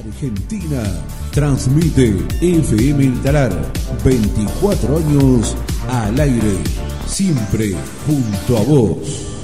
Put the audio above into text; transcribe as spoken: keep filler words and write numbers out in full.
Argentina. Transmite F M El Talar. veinticuatro años al aire. Siempre junto a vos.